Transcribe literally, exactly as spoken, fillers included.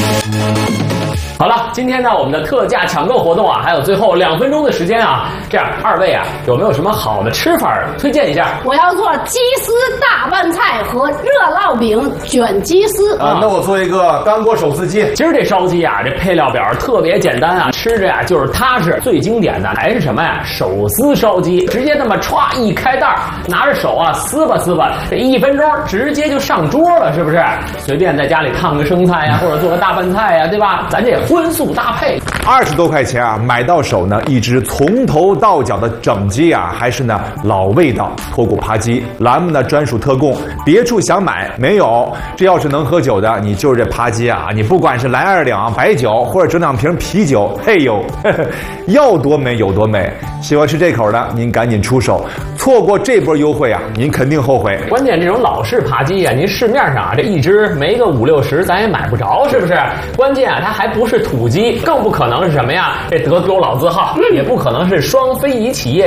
好了，今天呢，我们的特价抢购活动啊，还有最后两分钟的时间啊，这样二位啊，有没有什么好的吃法推荐一下？ 我要做鸡丝大拌菜和热烙饼卷鸡丝啊，那我做一个干锅手撕鸡。 今儿这烧鸡啊，这配料表特别简单啊，吃着呀就是踏实。最经典的还是什么呀？手撕烧鸡，直接那么歘一开袋，拿着手啊撕吧撕吧，这一分钟直接就上桌了，是不是？随便在家里烫个生菜呀，或者做个大拌菜呀，对吧？咱这荤素搭配， 二十多块钱啊，买到手呢，一只从头到脚的整鸡啊，还是呢老味道脱骨扒鸡，栏目呢专属特供，别处想买没有。这要是能喝酒的，你就是这扒鸡啊，你不管是来二两白酒，或者整两瓶啤酒，嘿呦，呵呵要多美有多美。喜欢吃这口的，您赶紧出手，错过这波优惠啊，您肯定后悔。 关键这种老式扒鸡啊，您市面上啊这一只没个五六十，咱也买不着，是不是？关键啊，它还不是土鸡，更不可能是什么呀？这德州老字号，也不可能是双非遗企业